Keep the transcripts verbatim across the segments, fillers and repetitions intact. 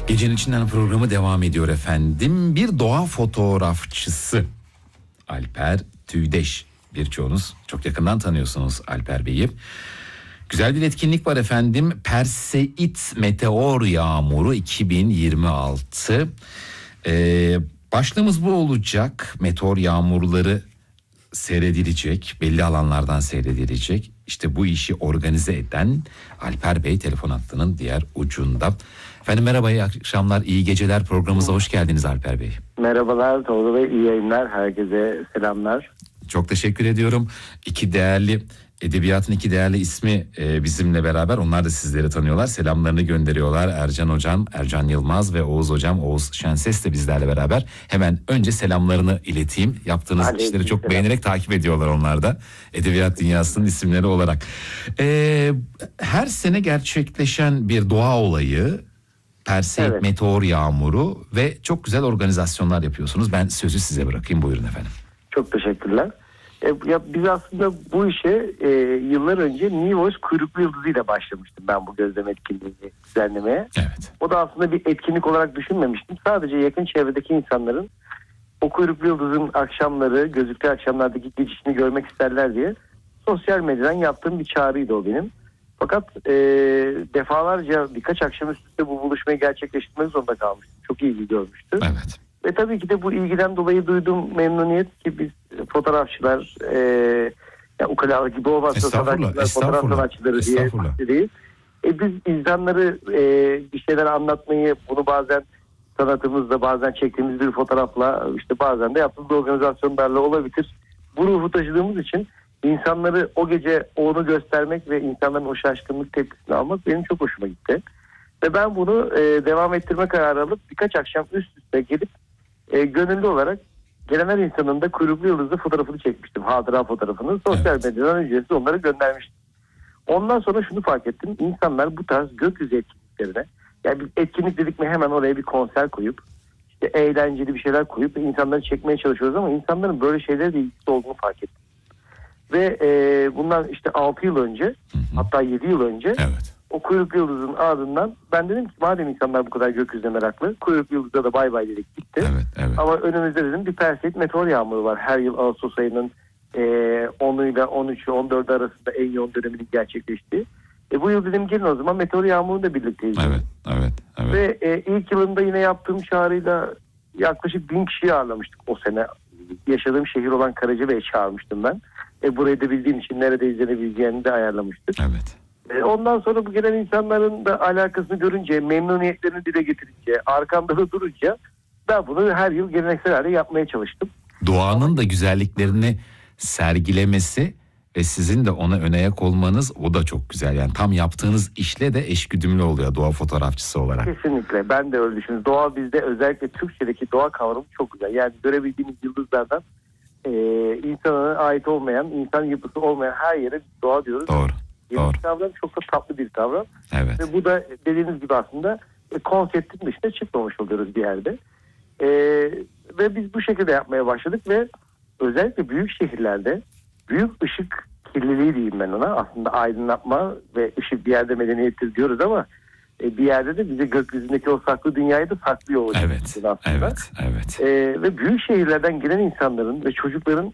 Gecenin içinden programı devam ediyor efendim. Bir doğa fotoğrafçısı Alper Tüydeş. Birçoğunuz çok yakından tanıyorsunuz Alper Bey'i. Güzel bir etkinlik var efendim. Perseit Meteor Yağmuru iki bin yirmi altı. Ee, başlığımız bu olacak. Meteor yağmurları seyredilecek. Belli alanlardan seyredilecek. İşte bu işi organize eden Alper Bey telefon hattının diğer ucunda. Efendim merhaba, iyi akşamlar, iyi geceler, programımıza hoş geldiniz Alper Bey. Merhabalar Tolga Bey, iyi yayınlar, herkese selamlar. Çok teşekkür ediyorum. İki değerli, edebiyatın iki değerli ismi e, bizimle beraber, onlar da sizleri tanıyorlar. Selamlarını gönderiyorlar. Ercan Hocam, Ercan Yılmaz ve Oğuz Hocam, Oğuz Şenses de bizlerle beraber. Hemen önce selamlarını ileteyim. Yaptığınız Aleyküm işleri çok selam. Beğenerek takip ediyorlar onlar da. Edebiyat dünyasının isimleri olarak. E, her sene gerçekleşen bir doğa olayı, Perseit evet. Meteor Yağmuru ve çok güzel organizasyonlar yapıyorsunuz. Ben sözü size bırakayım, buyurun efendim. Çok teşekkürler. E, ya, biz aslında bu işe e, yıllar önce Nivos kuyruklu yıldızıyla başlamıştım ben bu gözlem etkinliğini düzenlemeye. Evet. O da aslında bir etkinlik olarak düşünmemiştim. Sadece yakın çevredeki insanların o kuyruklu yıldızın akşamları, gözüktüğü akşamlardaki geçişini görmek isterler diye sosyal medyadan yaptığım bir çağrıydı o benim. Fakat e, defalarca birkaç akşam üst üste bu buluşmayı gerçekleştirmek zorunda kalmıştım. Çok ilgi görmüştü. Evet. Ve tabii ki de bu ilgiden dolayı duyduğum memnuniyet ki biz fotoğrafçılar, e, yani ukalalı gibi olmazsa sanatçılar, fotoğraf sanatçıları diye bahsediyoruz. E, biz insanları e, bir şeyler anlatmayı, bunu bazen sanatımızla, bazen çektiğimiz bir fotoğrafla, işte bazen de yaptığımız organizasyonlarla olabilir. Bu ruhu taşıdığımız için insanları o gece onu göstermek ve insanların o şaşkınlık tepkisini almak benim çok hoşuma gitti. Ve ben bunu e, devam ettirme kararı alıp birkaç akşam üst üste gelip e, gönüllü olarak gelen her insanın da kuyruklu yıldızlı fotoğrafını çekmiştim. Hatıra fotoğrafını sosyal evet. medyadan ücretsiz onlara göndermiştim. Ondan sonra şunu fark ettim. İnsanlar bu tarz gökyüzü etkinliklerine, yani bir etkinlik dedik mi hemen oraya bir konser koyup, işte eğlenceli bir şeyler koyup insanları çekmeye çalışıyoruz ama insanların böyle şeylere de ilgisi olduğunu fark ettim. Ve e, bundan işte altı yıl önce, hı hı. hatta yedi yıl önce evet. o kuyruklu yıldızın ardından ben dedim ki madem insanlar bu kadar gökyüzüne meraklı, kuyruklu yıldızda da bay bay dedik gitti. Evet, evet. Ama önümüzde dedim bir Perseit meteor yağmuru var. Her yıl Ağustos ayının e, onuyla on üçü on dördü arasında en yoğun döneminin gerçekleştiği. E, bu yıl dedim gelin o zaman meteor yağmurunu da birlikteyiz. Evet, evet, evet. Ve e, ilk yılında yine yaptığım çağrıyla yaklaşık bin kişiyi ağırlamıştık o sene. Yaşadığım şehir olan Karacabey'e çağırmıştım ben. E, burayı da bildiğim için nerede izlenebileceğini de ayarlamıştık. Evet. E, ondan sonra bu gelen insanların da alakasını görünce, memnuniyetlerini dile getirince, arkamda da durunca ben bunu her yıl geleneksel hale yapmaya çalıştım. Doğanın da güzelliklerini sergilemesi ve sizin de ona ön ayak olmanız, o da çok güzel. Yani tam yaptığınız işle de eşgüdümlü oluyor doğa fotoğrafçısı olarak. Kesinlikle. Ben de öyle düşünüyorum. Doğa bizde, özellikle Türkçedeki doğa kavramı çok güzel. Yani görebildiğimiz yıldızlardan e, insana ait olmayan, insan yapısı olmayan her yere doğa diyoruz. Doğru. Doğru. Kavram çok da tatlı bir kavram. Evet. Ve bu da dediğiniz gibi aslında e, konseptin dışına çıkmamış oluyoruz bir yerde. E, ve biz bu şekilde yapmaya başladık ve özellikle büyük şehirlerde büyük ışık kirliliği diyeyim ben ona. Aslında aydınlatma ve ışık bir yerde medeniyettir diyoruz ama e, bir yerde de bize gökyüzündeki o saklı dünyayı da saklıyor olacak. Evet, aslında. evet, evet. E, ve büyük şehirlerden gelen insanların ve çocukların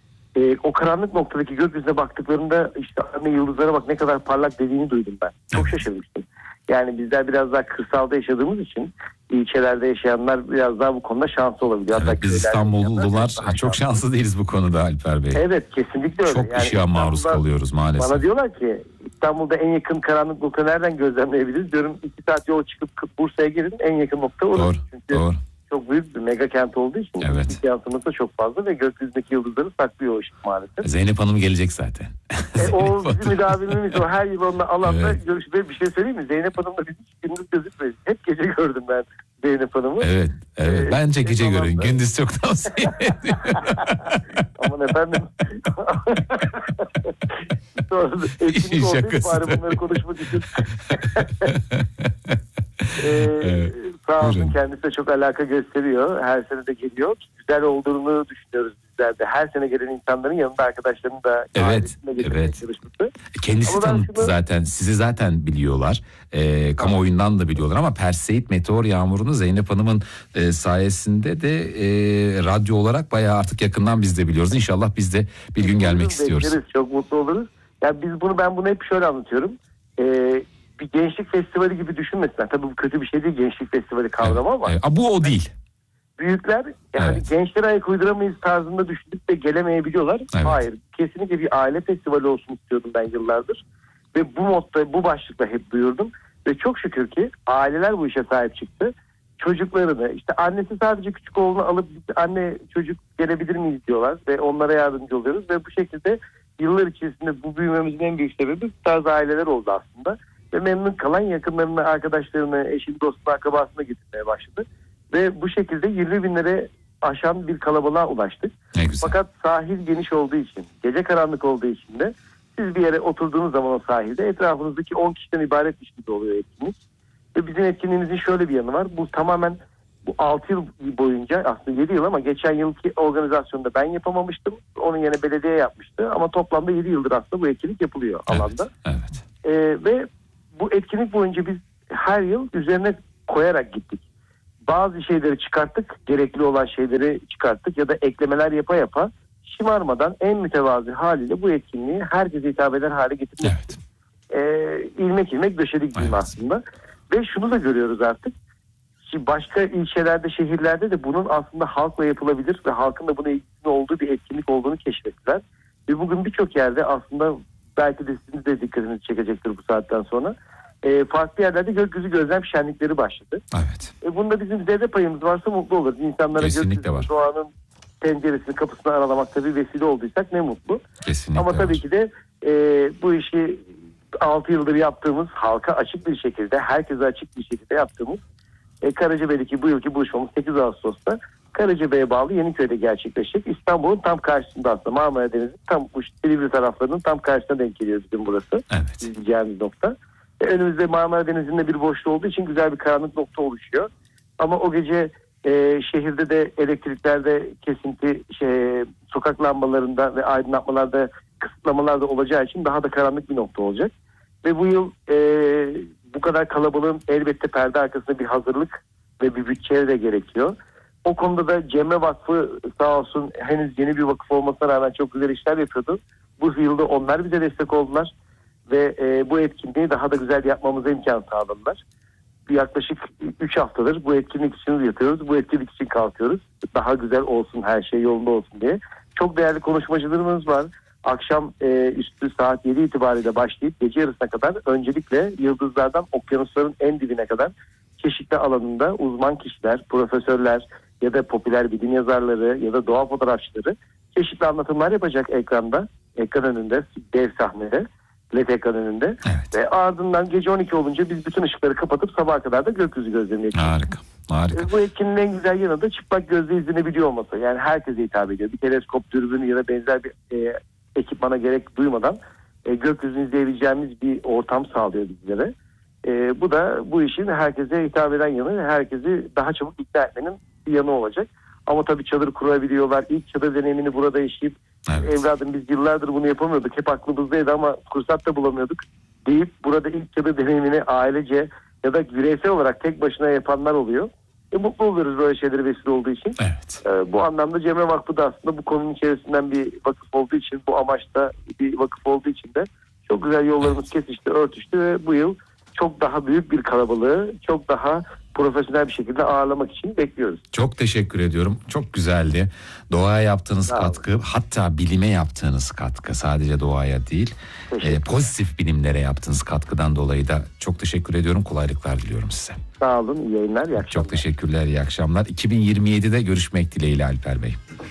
e, o karanlık noktadaki gökyüzüne baktıklarında işte anne yıldızlara bak ne kadar parlak dediğini duydum ben. Çok evet. şaşırmıştım. Yani bizler biraz daha kırsalda yaşadığımız için ilçelerde yaşayanlar biraz daha bu konuda şanslı olabiliyor. Evet, biz İstanbullular çok şanslı değiliz bu konuda Alper Bey. Evet, kesinlikle öyle. Çok yani ışığa maruz kalıyoruz maalesef. Bana diyorlar ki İstanbul'da en yakın karanlık nokta nereden gözlemleyebiliriz? Diyorum iki saat yol çıkıp Bursa'ya gelin, en yakın nokta orası. Doğru, Çünkü doğru. çok büyük bir mega kent olduğu için evet. ışık yansıması da çok fazla ve gökyüzündeki yıldızları saklıyor o ışık maalesef. Zeynep Hanım gelecek zaten. E, o bizim müdavimimiz, o her yıl onunla alanda evet. görüşmeye bir şey söyleyeyim mi? Zeynep Hanım'la biz hiç gündüz gözükmeyiz. Hep gece gördüm ben Zeynep Hanım'ı. Evet, evet. Ee, Bence gece görün. Alanda. Gündüz çok tavsiye ediyorum. Aman efendim. Sonra etkinlik oldu. Bari bunları konuşmak için. Ee, evet. Sağ olsun, kendisi de çok alaka gösteriyor. Her sene de geliyor. Güzel olduğunu düşünüyoruz biz güzeldi. Her sene gelen insanların yanında arkadaşlarını da evet, evet. çalışması. Kendisi tanıttı şunu... zaten. Sizi zaten biliyorlar. E, kamuoyundan da biliyorlar ama Perseid Meteor Yağmuru'nu Zeynep Hanım'ın e, sayesinde de e, radyo olarak bayağı artık yakından biz de biliyoruz. İnşallah biz de bir gün gelmek istiyoruz. Bekleriz, çok mutlu oluruz. Yani biz bunu ben bunu hep şöyle anlatıyorum. Ee, bir gençlik festivali gibi düşünmesinler. Tabii bu kötü bir şey değil, gençlik festivali kavramı evet, ama. Evet. Bu o değil. Büyükler yani evet. gençlere ayak uyduramayız tarzında düşünüp de gelemeyebiliyorlar. Evet. Hayır, kesinlikle bir aile festivali olsun istiyordum ben yıllardır. Ve bu modda, bu başlıkla hep duyurdum. Ve çok şükür ki aileler bu işe sahip çıktı. Çocuklarını, işte annesi sadece küçük oğlunu alıp anne çocuk gelebilir miyiz diyorlar. Ve onlara yardımcı oluyoruz. Ve bu şekilde yıllar içerisinde bu büyümemizin en büyük sebebi bu tarz aileler oldu aslında. Ve memnun kalan yakınlarını, arkadaşlarını, eşini, dostunu, akrabasını getirmeye başladı. Ve bu şekilde yirmi binlere aşan bir kalabalığa ulaştık. Fakat sahil geniş olduğu için, gece karanlık olduğu için de siz bir yere oturduğunuz zaman o sahilde etrafınızdaki on kişiden ibaretmiş gibi oluyor etkinlik. Ve bizim etkinliğimizin şöyle bir yanı var. Bu tamamen bu altı yıl boyunca, aslında yedi yıl ama geçen yılki organizasyonda ben yapamamıştım. Onun yerine belediye yapmıştı. Ama toplamda yedi yıldır aslında bu etkinlik yapılıyor evet, alanda. Evet. Ee, ve bu etkinlik boyunca biz her yıl üzerine koyarak gittik. Bazı şeyleri çıkarttık, gerekli olan şeyleri çıkarttık ya da eklemeler yapa yapa şımarmadan en mütevazı haliyle bu etkinliği herkese hitap eder hale getirmek. Evet. Ee, ilmek ilmek döşedik diyeyim evet. aslında. Ve şunu da görüyoruz artık. Şimdi başka ilçelerde, şehirlerde de bunun aslında halkla yapılabilir ve halkın da buna ilgisinin olduğu bir etkinlik olduğunu keşfettiler. Ve bugün birçok yerde aslında belki de sizin de dikkatinizi çekecektir bu saatten sonra. E, farklı yerlerde gökyüzü gözlem şenlikleri başladı. Evet. E, bunda bizim zerre payımız varsa mutlu oluruz. İnsanlara gökyüzü doğanın penceresini, kapısını aralamakta bir vesile olduysak ne mutlu. Kesinlikle Ama tabii var. ki de e, bu işi altı yıldır yaptığımız, halka açık bir şekilde, herkese açık bir şekilde yaptığımız e, Karacabey'deki bu yılki buluşmamız sekiz Ağustos'ta Karacabey'e bağlı Yeniköy'de gerçekleşecek. İstanbul'un tam karşısında aslında Marmara Denizi'nin tam uç Silivri taraflarının tam karşısına denk geliyor bizim burası. Evet. İzleyeceğimiz nokta. E, önümüzde Marmara Denizi'nde bir boşluğu olduğu için güzel bir karanlık nokta oluşuyor. Ama o gece e, şehirde de elektriklerde kesinti, şey, sokak lambalarında ve aydınlatmalarda kısıtlamalar da olacağı için daha da karanlık bir nokta olacak. Ve bu yıl e, bu kadar kalabalığın elbette perde arkasında bir hazırlık ve bir bütçe de gerekiyor. O konuda da Cemre Vakfı sağ olsun henüz yeni bir vakıf olmasına rağmen çok güzel işler yapıyordu. Bu yılda onlar bize destek oldular ve e, bu etkinliği daha da güzel yapmamıza imkan sağladılar. Yaklaşık üç haftadır bu etkinlik için yatıyoruz, bu etkinlik için kalkıyoruz. Daha güzel olsun, her şey yolunda olsun diye. Çok değerli konuşmacılarımız var. Akşam e, üstü saat yedi itibariyle başlayıp gece yarısına kadar öncelikle yıldızlardan okyanusların en dibine kadar çeşitli alanında uzman kişiler, profesörler ya da popüler bilim yazarları ya da doğa fotoğrafçıları çeşitli anlatımlar yapacak ekranda, ekran önünde, dev sahnede, led ekran önünde. Evet. Ve ardından gece on iki olunca biz bütün ışıkları kapatıp sabaha kadar da gökyüzü gözlemi yapıyoruz. Harika, harika. E, bu etkinin en güzel yanı da çıplak gözle izlenebiliyor olması. Yani herkese hitap ediyor. Bir teleskop, dürbünü ya da benzer bir e, ekipmana gerek duymadan e, gökyüzünü izleyebileceğimiz bir ortam sağlıyor bizlere. E, bu da bu işin herkese hitap eden yanı, herkesi daha çabuk ikna etmenin bir yanı olacak. Ama tabii çadır kurabiliyorlar. İlk çadır deneyimini burada yaşayıp evet. evladım biz yıllardır bunu yapamıyorduk. Hep aklımızdaydı ama fırsat da bulamıyorduk deyip burada ilk çadır deneyimini ailece ya da bireysel olarak tek başına yapanlar oluyor. E, mutlu oluyoruz böyle şeylere vesile olduğu için. Evet. E, bu anlamda Cemre Vakfı da aslında bu konunun içerisinden bir vakıf olduğu için, bu amaçta bir vakıf olduğu için de çok güzel yollarımız evet. kesişti, örtüştü ve bu yıl çok daha büyük bir kalabalığı, çok daha profesyonel bir şekilde ağırlamak için bekliyoruz. Çok teşekkür ediyorum. Çok güzeldi. Doğaya yaptığınız Sağ katkı, olun. Hatta bilime yaptığınız katkı, sadece doğaya değil, e, pozitif bilimlere yaptığınız katkıdan dolayı da çok teşekkür ediyorum. Kolaylıklar diliyorum size. Sağ olun, iyi yayınlar, iyi akşamlar. Çok teşekkürler, iyi akşamlar. iki bin yirmi yedide görüşmek dileğiyle Alper Bey.